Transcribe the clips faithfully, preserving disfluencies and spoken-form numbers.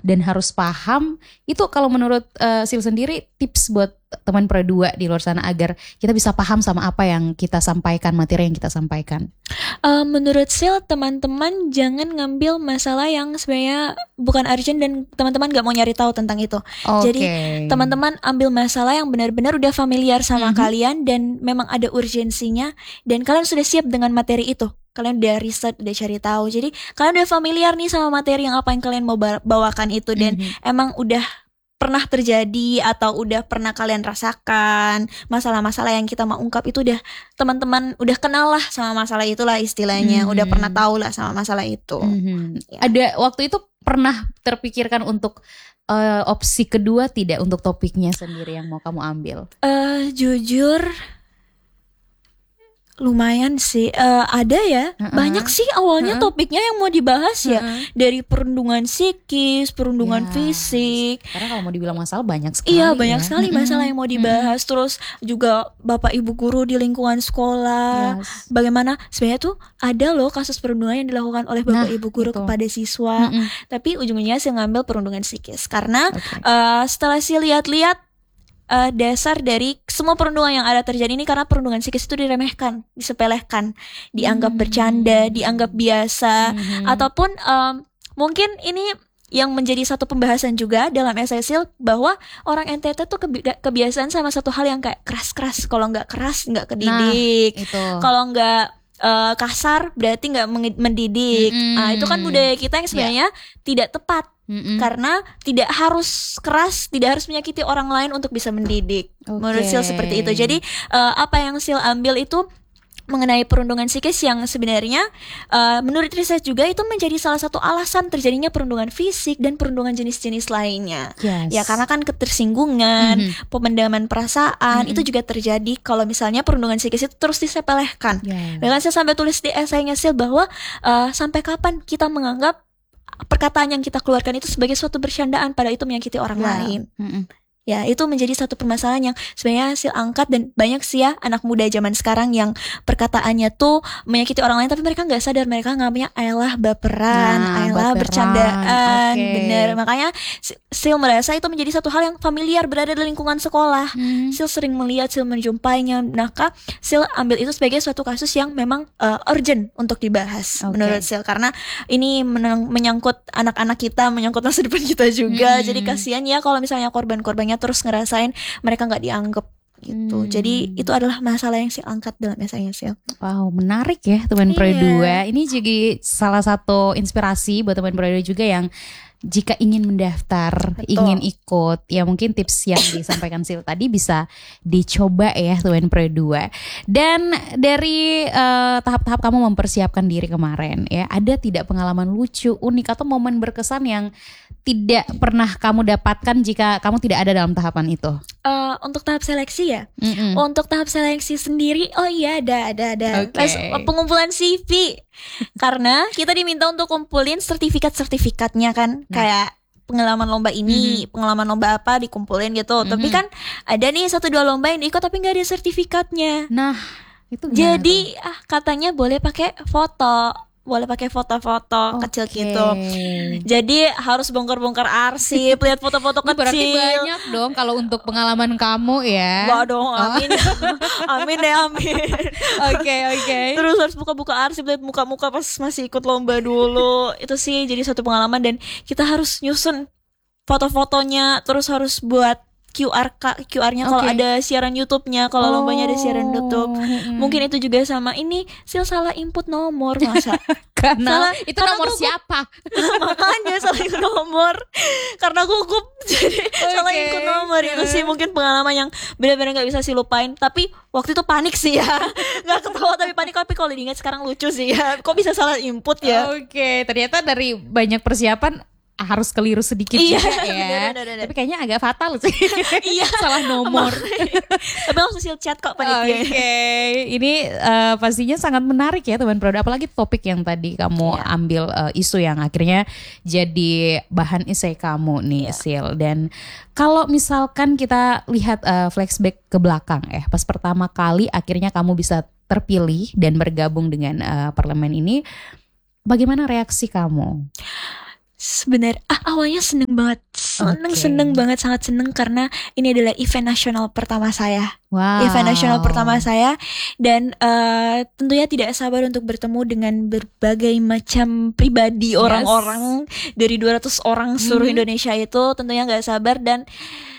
dan harus paham. Itu kalau menurut uh, Sil sendiri tips buat teman Pro dua di luar sana agar kita bisa paham sama apa yang kita sampaikan, materi yang kita sampaikan. Uh, menurut Sil, teman-teman jangan ngambil masalah yang sebenarnya bukan urgent dan teman-teman gak mau nyari tahu tentang itu. Okay. Jadi teman-teman ambil masalah yang benar-benar udah familiar sama mm-hmm. kalian dan memang ada urgensinya dan kalian sudah siap dengan materi itu. Kalian udah riset, udah cari tahu. Jadi kalian udah familiar nih sama materi yang apa yang kalian mau bawakan itu dan mm-hmm. emang udah pernah terjadi atau udah pernah kalian rasakan masalah-masalah yang kita mau ungkap itu udah teman-teman udah kenal lah sama masalah itulah istilahnya, mm-hmm. udah pernah tahu lah sama masalah itu. Mm-hmm. Ya. Ada waktu itu pernah terpikirkan untuk uh, opsi kedua tidak untuk topiknya sendiri yang mau kamu ambil? Uh, jujur lumayan sih, uh, ada ya uh-uh. banyak sih awalnya uh-uh. topiknya yang mau dibahas ya uh-uh. dari perundungan psikis, perundungan ya, fisik. Karena kalau mau dibilang masalah banyak sekali. Iya banyak ya. sekali masalah yang mau dibahas. Uh-uh. Terus juga bapak ibu guru di lingkungan sekolah. Yes. Bagaimana sebenarnya tuh ada loh kasus perundungan yang dilakukan oleh bapak nah, ibu guru itu. kepada siswa. Uh-uh. Tapi ujungnya saya ngambil perundungan psikis karena okay. uh, setelah saya lihat-lihat. Uh, dasar dari semua perundungan yang ada terjadi ini karena perundungan psikis itu diremehkan, disepelekan, dianggap hmm. bercanda, dianggap biasa, hmm. ataupun um, mungkin ini yang menjadi satu pembahasan juga dalam esai Sil bahwa orang N T T tuh kebi- kebiasaan sama satu hal yang kayak keras-keras, kalau nggak keras nggak kedidik, nah, kalau nggak uh, kasar berarti nggak mendidik. Hmm. Nah, itu kan budaya kita yang sebenarnya yeah. tidak tepat. Mm-mm. Karena tidak harus keras, tidak harus menyakiti orang lain untuk bisa mendidik. Okay. Menurut Sil seperti itu. Jadi uh, apa yang Sil ambil itu mengenai perundungan psikis yang sebenarnya uh, menurut riset juga itu menjadi salah satu alasan terjadinya perundungan fisik dan perundungan jenis-jenis lainnya. Yes. Ya karena kan ketersinggungan, mm-hmm. pemendaman perasaan mm-hmm. itu juga terjadi kalau misalnya perundungan psikis itu terus disepelekan. Yeah. Bahkan saya sampai tulis di esainya Sil bahwa uh, sampai kapan kita menganggap perkataan yang kita keluarkan itu sebagai suatu bercandaan pada itu menyakiti orang yeah. lain. Mm-mm. Ya, itu menjadi satu permasalahan yang sebenarnya Sil angkat dan banyak sih ya anak muda zaman sekarang yang perkataannya tuh menyakiti orang lain tapi mereka nggak sadar mereka ngambilnya ayolah baperan, nah, ayolah baperan. bercandaan, okay. bener. Makanya Sil merasa itu menjadi satu hal yang familiar berada di lingkungan sekolah. Hmm. Sil sering melihat, Sil menjumpainya. Maka Sil ambil itu sebagai suatu kasus yang memang uh, urgent untuk dibahas okay. menurut Sil karena ini menang- menyangkut anak-anak kita, menyangkut masa depan kita juga. Hmm. Jadi kasihan ya kalau misalnya korban-korbannya terus ngerasain mereka nggak dianggap gitu. Hmm. Jadi itu adalah masalah yang Sil angkat dalam esainya Sil. Wow, menarik ya teman Pro dua. Ini juga salah satu inspirasi buat teman Pro dua juga yang jika ingin mendaftar, Betul. ingin ikut, ya mungkin tips yang disampaikan Sil tadi bisa dicoba ya teman Pro dua. Dan dari uh, tahap-tahap kamu mempersiapkan diri kemarin ya, ada tidak pengalaman lucu, unik atau momen berkesan yang tidak pernah kamu dapatkan jika kamu tidak ada dalam tahapan itu? Uh, untuk tahap seleksi ya? Mm-mm. Untuk tahap seleksi sendiri, oh iya ada, ada, ada. Okay. Pas pengumpulan C V. Karena kita diminta untuk kumpulin sertifikat-sertifikatnya kan. Nah. Kayak pengalaman lomba ini, mm-hmm. pengalaman lomba apa dikumpulin gitu. Mm-hmm. Tapi kan ada nih satu dua lomba yang diikut tapi gak ada sertifikatnya. Nah, itu jadi ah, katanya boleh pakai foto. Boleh pakai foto-foto okay. kecil gitu. Jadi harus bongkar-bongkar arsip, lihat foto-foto kecil. Berarti banyak dong kalau untuk pengalaman kamu ya. Wah dong, amin. Oh. amin deh, amin. Oke, okay, oke. Okay. Terus harus buka-buka arsip, lihat muka-muka pas masih ikut lomba dulu. Itu sih jadi satu pengalaman dan kita harus nyusun foto-fotonya, terus harus buat Q R Q R-nya kalau okay. ada siaran YouTube-nya, kalau oh. lombanya ada siaran YouTube. Hmm. Mungkin itu juga sama ini Sil salah input nomor masa. Karena salah, itu karena nomor gugup. Siapa? Makanya salah input nomor. Karena gugup jadi okay. salah input nomor. Itu sih mungkin pengalaman yang benar-benar enggak bisa sih lupain, tapi waktu itu panik sih ya. Enggak ketawa tapi panik, tapi kalau diingat sekarang lucu sih ya. Kok bisa salah input ya? Oke, okay. Ternyata dari banyak persiapan harus keliru sedikit iya, juga ya. Bener, bener, bener. Tapi kayaknya agak fatal sih. Iya, salah nomor. Tapi langsung Sil chat kok panitia. Oke, okay. Ini uh, pastinya sangat menarik ya teman Pro, apalagi topik yang tadi kamu yeah. ambil uh, isu yang akhirnya jadi bahan esai kamu nih, yeah. Sil. Dan kalau misalkan kita lihat uh, flashback ke belakang ya, pas pertama kali akhirnya kamu bisa terpilih dan bergabung dengan uh, parlemen ini, bagaimana reaksi kamu? Sebenarnya ah, awalnya seneng banget, seneng okay. seneng banget, sangat seneng karena ini adalah event nasional pertama saya. Wow. Event nasional pertama saya dan uh, tentunya tidak sabar untuk bertemu dengan berbagai macam pribadi yes. orang-orang dari dua ratus orang seluruh hmm. Indonesia itu, tentunya nggak sabar dan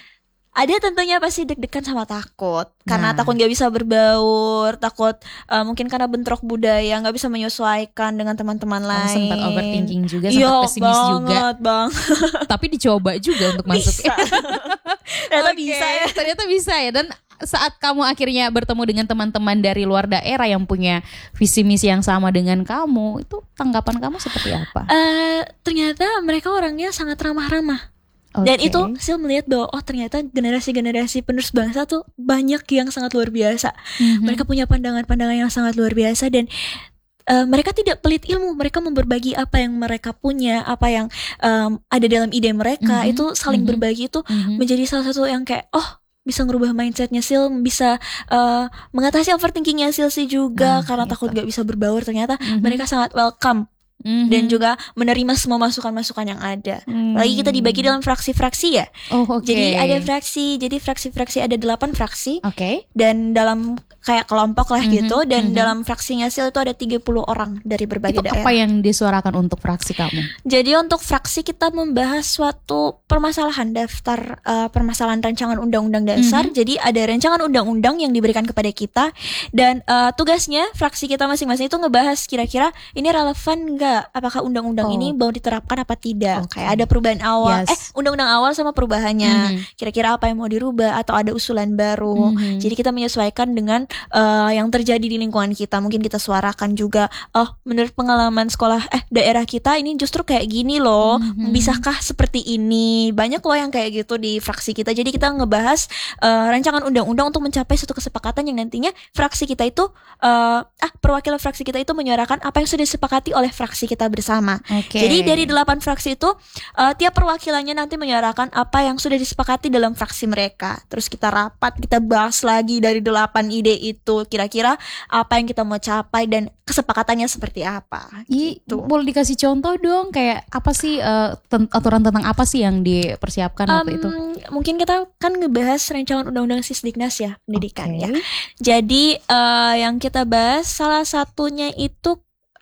ada tentunya pasti deg-degan sama takut karena nah. takut nggak bisa berbaur, takut uh, mungkin karena bentrok budaya nggak bisa menyesuaikan dengan teman-teman oh, lain. Sempat overthinking juga, sempat Yo, pesimis banget, juga. Bang. Tapi dicoba juga untuk masuk. Bisa. Ternyata okay. bisa ya. Ternyata bisa ya. Dan saat kamu akhirnya bertemu dengan teman-teman dari luar daerah yang punya visi misi yang sama dengan kamu, itu tanggapan kamu seperti apa? Uh, ternyata mereka orangnya sangat ramah-ramah. Okay. Dan itu saya melihat bahwa oh ternyata generasi-generasi penerus bangsa tuh banyak yang sangat luar biasa. Mm-hmm. Mereka punya pandangan-pandangan yang sangat luar biasa dan uh, mereka tidak pelit ilmu. Mereka memberbagi apa yang mereka punya, apa yang um, ada dalam ide mereka. Mm-hmm. Itu saling mm-hmm. berbagi itu mm-hmm. menjadi salah satu yang kayak oh bisa ngerubah mindsetnya Sil, bisa uh, mengatasi overthinkingnya Sil sih juga nah, karena gitu. Takut gak bisa berbaur. Ternyata mm-hmm. mereka sangat welcome. Mm-hmm. Dan juga menerima semua masukan-masukan yang ada. Mm. Lagi kita dibagi dalam fraksi-fraksi ya. Oh, okay. Jadi ada fraksi, jadi fraksi-fraksi ada delapan fraksi. Oke. Okay. Dan dalam kayak kelompok lah mm-hmm. gitu. Dan mm-hmm. dalam fraksinya Sil itu ada tiga puluh orang dari berbagai itu daerah. Itu apa yang disuarakan untuk fraksi kamu? Jadi untuk fraksi kita membahas suatu permasalahan daftar uh, permasalahan rancangan undang-undang dasar. Mm-hmm. Jadi ada rancangan undang-undang yang diberikan kepada kita dan uh, tugasnya fraksi kita masing-masing itu ngebahas kira-kira ini relevan enggak? Apakah undang-undang oh. ini mau diterapkan apa tidak? Okay. Kayak ada perubahan awal, yes. eh undang-undang awal sama perubahannya. Mm-hmm. Kira-kira apa yang mau dirubah atau ada usulan baru. Mm-hmm. Jadi kita menyesuaikan dengan uh, yang terjadi di lingkungan kita. Mungkin kita suarakan juga, oh menurut pengalaman sekolah eh daerah kita ini justru kayak gini loh. Mm-hmm. Bisakah seperti ini? Banyak loh yang kayak gitu di fraksi kita. Jadi kita ngebahas uh, rancangan undang-undang untuk mencapai satu kesepakatan yang nantinya fraksi kita itu uh, ah perwakilan fraksi kita itu menyuarakan apa yang sudah disepakati oleh fraksi kita bersama. Okay. Jadi dari delapan fraksi itu uh, tiap perwakilannya nanti menyuarakan apa yang sudah disepakati dalam fraksi mereka. Terus kita rapat, kita bahas lagi dari delapan ide itu kira-kira apa yang kita mau capai dan kesepakatannya seperti apa. I, gitu. Boleh dikasih contoh dong kayak apa sih uh, ten- aturan tentang apa sih yang dipersiapkan waktu um, itu? Mungkin kita kan ngebahas rancangan undang-undang Sisdiknas ya, pendidikan okay. ya. Jadi uh, yang kita bahas salah satunya itu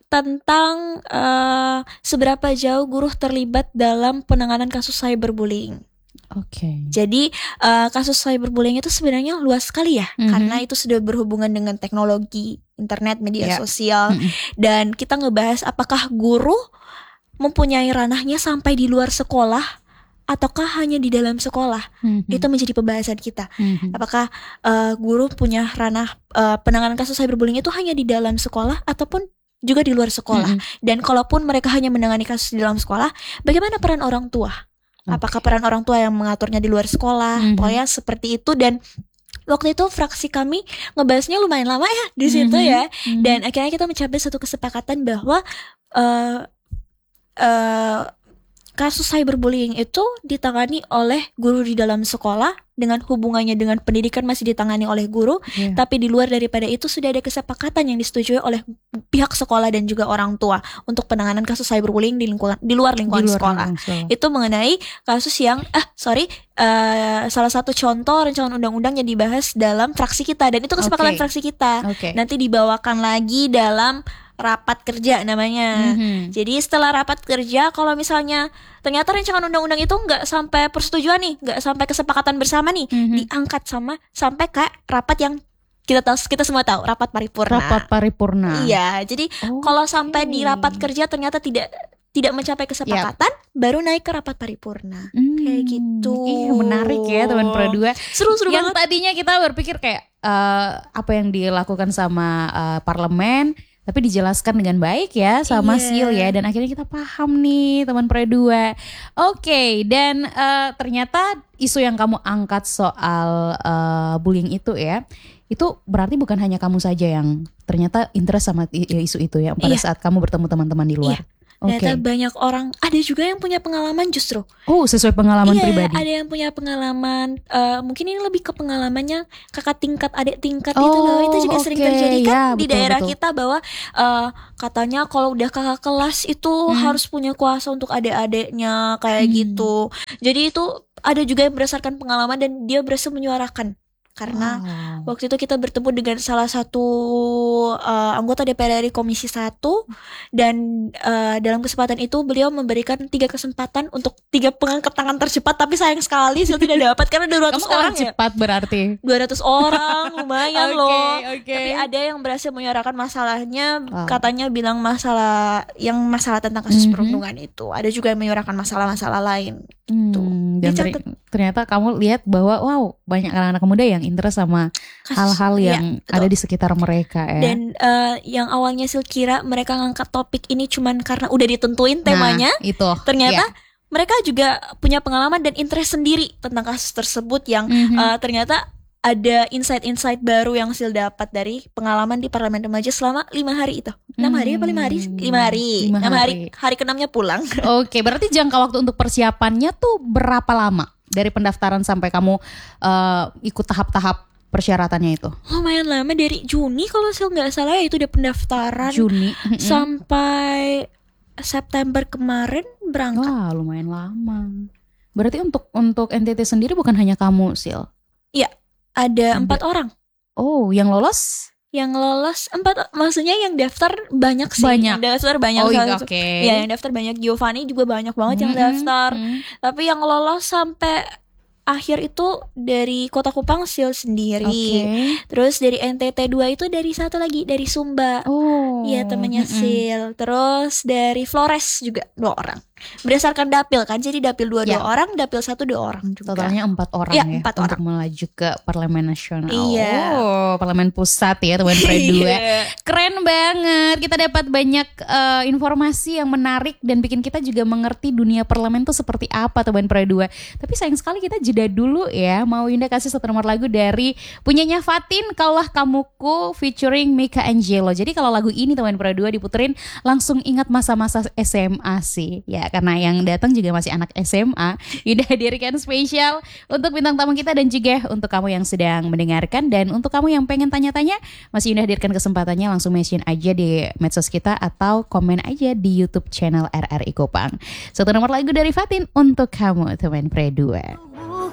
tentang uh, seberapa jauh guru terlibat dalam penanganan kasus cyberbullying. Oke. Okay. Jadi uh, kasus cyberbullying itu sebenarnya luas sekali ya, mm-hmm. karena itu sudah berhubungan dengan teknologi, internet, media yeah. sosial, mm-hmm. dan kita ngebahas apakah guru mempunyai ranahnya sampai di luar sekolah ataukah hanya di dalam sekolah. Mm-hmm. Itu menjadi pembahasan kita. Mm-hmm. Apakah uh, guru punya ranah uh, penanganan kasus cyberbullying itu hanya di dalam sekolah ataupun juga di luar sekolah. Mm-hmm. Dan kalaupun mereka hanya menangani kasus di dalam sekolah, bagaimana peran orang tua? Okay. Apakah peran orang tua yang mengaturnya di luar sekolah? Mm-hmm. Pokoknya seperti itu. Dan waktu itu fraksi kami ngebahasnya lumayan lama ya di situ mm-hmm. ya. Mm-hmm. Dan akhirnya kita mencapai satu kesepakatan bahwa uh, uh, kasus cyberbullying itu ditangani oleh guru di dalam sekolah dengan hubungannya dengan pendidikan masih ditangani oleh guru, yeah. tapi di luar daripada itu sudah ada kesepakatan yang disetujui oleh pihak sekolah dan juga orang tua untuk penanganan kasus cyberbullying di lingkungan di luar lingkungan di luar sekolah. Lingkungan. Itu mengenai kasus yang ah sorry uh, salah satu contoh rancangan undang-undang yang dibahas dalam fraksi kita dan itu kesepakatan okay. fraksi kita. Okay. Nanti dibawakan lagi dalam rapat kerja namanya. Mm-hmm. Jadi setelah rapat kerja, kalau misalnya ternyata rancangan undang-undang itu nggak sampai persetujuan nih, nggak sampai kesepakatan bersama nih, mm-hmm. diangkat sama sampai ke rapat yang kita tahu, kita semua tahu rapat paripurna. Rapat paripurna. Iya, jadi oh, kalau sampai okay. di rapat kerja ternyata tidak tidak mencapai kesepakatan, yep. baru naik ke rapat paripurna. Hmm. Kayak gitu. Ih, menarik ya teman Pro dua. Seru-seru yang banget. Yang tadinya kita berpikir kayak uh, apa yang dilakukan sama uh, parlemen, tapi dijelaskan dengan baik ya sama yeah. Sil ya. Dan akhirnya kita paham nih teman Pro dua. Oke, okay, dan uh, ternyata isu yang kamu angkat soal uh, bullying itu ya, itu berarti bukan hanya kamu saja yang ternyata interest sama isu itu ya pada yeah. saat kamu bertemu teman-teman di luar. Yeah. Ternyata okay. banyak orang, ada juga yang punya pengalaman justru. Oh, sesuai pengalaman iya, pribadi. Ada yang punya pengalaman, uh, mungkin ini lebih ke pengalamannya kakak tingkat, adik tingkat oh, itu loh. Itu juga okay. sering terjadi kan ya, di betul, daerah betul. kita bahwa uh, katanya kalau udah kakak kelas itu hmm. harus punya kuasa untuk adik-adiknya kayak hmm. gitu. Jadi itu ada juga yang berdasarkan pengalaman dan dia berhasil menyuarakan. Karena wow. waktu itu kita bertemu dengan salah satu uh, anggota D P R R I Komisi satu dan uh, dalam kesempatan itu beliau memberikan tiga kesempatan untuk tiga pengangkat tangan tercepat, tapi sayang sekali saya tidak dapat karena dua ratus Kamu orang cepat ya. berarti dua ratus orang lumayan okay, loh. Okay. Tapi ada yang berhasil menyuarakan masalahnya, wow. katanya bilang masalah yang masalah tentang kasus mm-hmm. perundungan itu. Ada juga yang menyuarakan masalah-masalah lain. Gitu. Hmm, dan ter- ternyata kamu lihat bahwa wow, banyak anak-anak muda yang interest sama kasus, hal-hal yang ya, ada di sekitar mereka ya. Dan uh, yang awalnya Sil kira mereka ngangkat topik ini cuman karena udah ditentuin temanya, nah, itu ternyata ya. mereka juga punya pengalaman dan interest sendiri tentang kasus tersebut yang mm-hmm. uh, ternyata ada insight-insight baru yang Sil dapat dari pengalaman di Parlemen Remaja selama lima hari itu. Enam hmm. hari apa lima hari? Lima hari. Enam hari. Hari keenamnya pulang. Oke, berarti jangka waktu untuk persiapannya tuh berapa lama dari pendaftaran sampai kamu uh, ikut tahap-tahap persyaratannya itu? Lumayan lama, dari Juni kalau Sil nggak salah ya itu udah pendaftaran. Juni sampai September kemarin berangkat. Wah, lumayan lama. Berarti untuk untuk N T T sendiri bukan hanya kamu, Sil? Iya. Ada empat orang. Oh, yang lolos? Yang lolos empat, maksudnya yang daftar banyak sih. Banyak. Yang daftar banyak. Oh iya, oke. Okay. Ya, yang daftar banyak. Giovanni juga banyak banget mm-hmm. yang daftar. Mm-hmm. Tapi yang lolos sampai akhir itu dari Kota Kupang Sil sendiri. Okay. Terus dari N T T dua itu dari satu lagi, dari Sumba. Oh. Iya, temannya mm-hmm. Sil. Terus dari Flores juga dua orang. Berdasarkan dapil kan, jadi dapil dua ya. dua orang, dapil satu dua orang juga. Totalnya empat orang ya, ya empat untuk orang. melaju ke Parlemen Nasional. Iya. Oh, Parlemen Pusat ya teman Pre dua. Keren banget. Kita dapat banyak uh, informasi yang menarik dan bikin kita juga mengerti dunia parlemen tuh seperti apa teman Pre dua. Tapi sayang sekali kita jeda dulu ya. Mau Yunda kasih satu nomor lagu dari punyanya Fatin, Kaulah Kamuku featuring Mika Angelo. Jadi kalau lagu ini teman Pre dua diputerin langsung ingat masa-masa S M A sih. Ya, karena yang datang juga masih anak S M A. Yunda hadirkan spesial untuk bintang tamu kita dan juga untuk kamu yang sedang mendengarkan, dan untuk kamu yang pengen tanya-tanya masih Yunda hadirkan kesempatannya, langsung mention aja di medsos kita atau komen aja di YouTube channel R R I Kupang. Satu nomor lagu dari Fatin untuk kamu teman Pre dua.